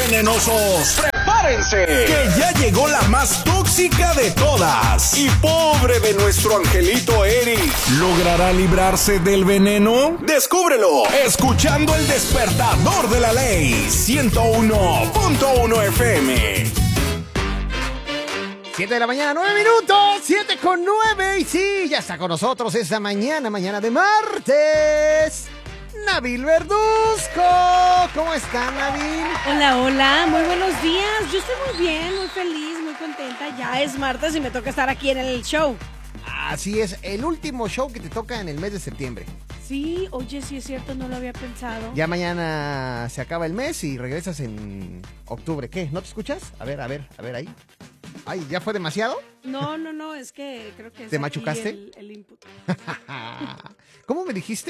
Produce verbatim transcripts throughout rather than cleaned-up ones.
venenosos, prepárense, que ya llegó la más tóxica de todas. Y pobre de nuestro angelito Eric, ¿logrará librarse del veneno? Descúbrelo escuchando El Despertador de la Ley, ciento uno punto uno F M. siete de la mañana, nueve minutos, siete con nueve. Y sí, ya está con nosotros esta mañana, mañana de martes, Nabil Verduzco. ¿Cómo está, Nabil? Hola, hola, muy buenos días. Yo estoy muy bien, muy feliz, muy contenta. Ya es martes y me toca estar aquí en el show. Así es, el último show que te toca en el mes de septiembre. Sí, oye, sí es cierto, no lo había pensado. Ya mañana se acaba el mes y regresas en octubre. ¿Qué? ¿No te escuchas? A ver, a ver, a ver ahí. Ay, ¿ya fue demasiado? No, no, no, es que creo que es ¿Te aquí machucaste? El, el input. ¿Cómo me dijiste?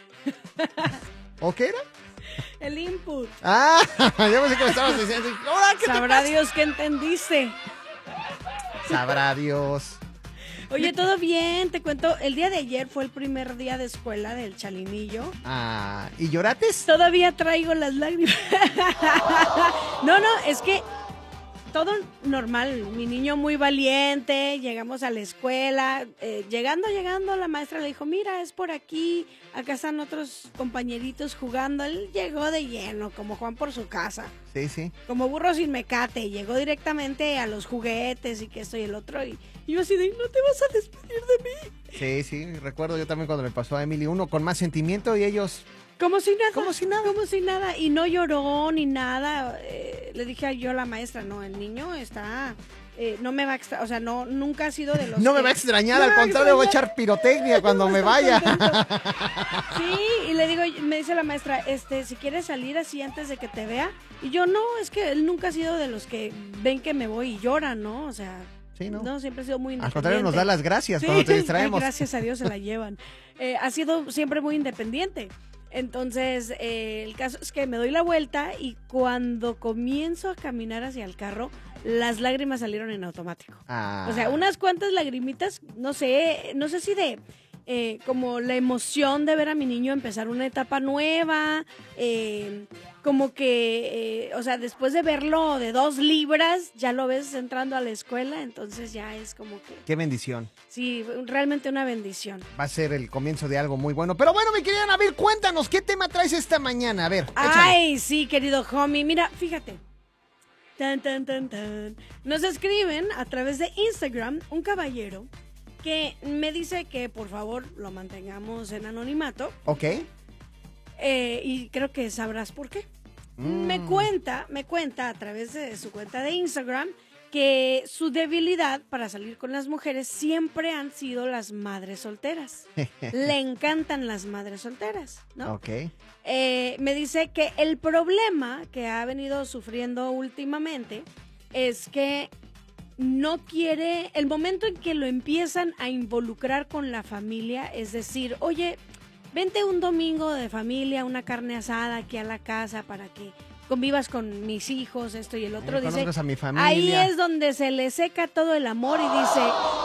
¿O qué era? El input. Ah, yo pensé que me estabas diciendo. ¿Ahora qué te Sabrá pasa? Dios que entendiste. Sabrá Dios. Oye, todo bien, te cuento, el día de ayer fue el primer día de escuela del Chalinillo. Ah, ¿y llorates? Todavía traigo las lágrimas. No, no, es que todo normal, mi niño muy valiente, llegamos a la escuela, eh, llegando, llegando, la maestra le dijo, mira, es por aquí, acá están otros compañeritos jugando, él llegó de lleno, como Juan por su casa, Sí, sí. como burro sin mecate, llegó directamente a los juguetes y que esto y el otro, y, y yo así de, ¿no te vas a despedir de mí? Sí, sí, recuerdo yo también cuando me pasó a Emily, uno con más sentimiento y ellos... Como si nada. Como si nada. Como si nada. Y no lloró ni nada. Eh, le dije a yo a la maestra, no, el niño está... Eh, no me va a extrañar, o sea, no, nunca ha sido de los No que... me va a extrañar, No al me va a contrario, voy a extrañar. echar pirotecnia cuando me vaya. Sí, y le digo, me dice la maestra, este, si quieres salir así antes de que te vea. Y yo, no, es que él nunca ha sido de los que ven que me voy y lloran, ¿no? O sea... Sí, ¿no? No, siempre ha sido muy Al independiente. contrario, nos da las gracias Sí, cuando te ay, distraemos. gracias a Dios se la llevan. Eh, ha sido siempre muy independiente. Entonces, eh, el caso es que me doy la vuelta y cuando comienzo a caminar hacia el carro, las lágrimas salieron en automático. Ah. O sea, unas cuantas lagrimitas, no sé, no sé si de... Eh, como la emoción de ver a mi niño empezar una etapa nueva, eh, como que, eh, o sea, después de verlo de dos libras, ya lo ves entrando a la escuela, entonces ya es como que, Qué bendición. sí, realmente una bendición. Va a ser el comienzo de algo muy bueno. Pero bueno, mi querida Nabil, cuéntanos, ¿qué tema traes esta mañana? A ver, échale. Ay, sí, querido homie, mira, fíjate. Tan, tan, tan, tan. Nos escriben a través de Instagram un caballero que me dice que por favor lo mantengamos en anonimato. Ok. Eh, y creo que sabrás por qué. Mm. Me cuenta, me cuenta a través de su cuenta de Instagram que su debilidad para salir con las mujeres siempre han sido las madres solteras. Le encantan las madres solteras, ¿no? Ok. Eh, me dice que el problema que ha venido sufriendo últimamente es que no quiere, el momento en que lo empiezan a involucrar con la familia, es decir, oye, vente un domingo de familia, una carne asada aquí a la casa para que convivas con mis hijos, esto y el otro. Eh, dice, conozcas a mi familia. ahí es donde se le seca todo el amor y dice,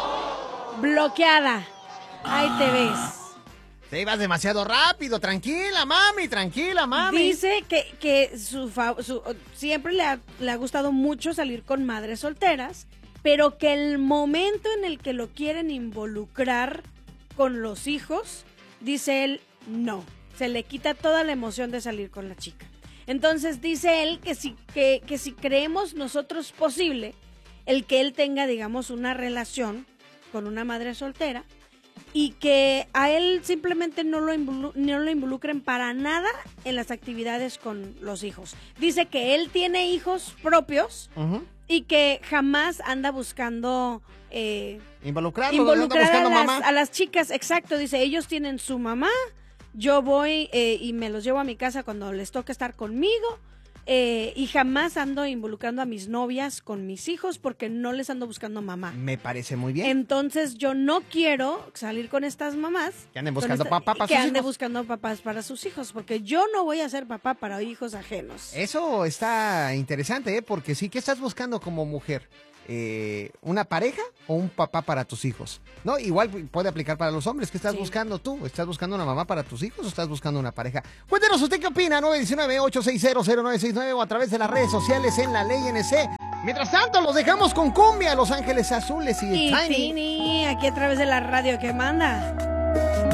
bloqueada, ahí te ves. Te ibas demasiado rápido, tranquila, mami, tranquila, mami. Dice que, que su, fa- su- siempre le ha, le ha gustado mucho salir con madres solteras, pero que el momento en el que lo quieren involucrar con los hijos, dice él, no, se le quita toda la emoción de salir con la chica. Entonces dice él que si, que, que si creemos nosotros posible el que él tenga, digamos, una relación con una madre soltera, y que a él simplemente no lo, involu- no lo involucren para nada en las actividades con los hijos. Dice que él tiene hijos propios Ujú. y que jamás anda buscando eh, Involucrarlo, involucrar anda a buscando las, mamá. a las chicas. Exacto, dice, ellos tienen su mamá, yo voy eh, y me los llevo a mi casa cuando les toca estar conmigo. Eh, y jamás ando involucrando a mis novias con mis hijos porque no les ando buscando mamá. Me parece muy bien. Entonces yo no quiero salir con estas mamás Que anden con buscando esta- papá para que sus ande hijos. buscando papás para sus hijos, porque yo no voy a ser papá para hijos ajenos. Eso está interesante, ¿eh? Porque sí, ¿qué estás buscando como mujer? eh, una pareja o un papá para tus hijos, ¿no? Igual puede aplicar para los hombres. ¿Qué estás Sí. buscando tú? ¿Estás buscando una mamá para tus hijos o estás buscando una pareja? Cuéntenos usted qué opina, nueve uno nueve, ocho seis cero, cero nueve seis nueve o a través de las redes sociales en La Ley N C. Mientras tanto, los dejamos con cumbia, Los Ángeles Azules y, Y Tiny. Tini, aquí a través de la radio que manda.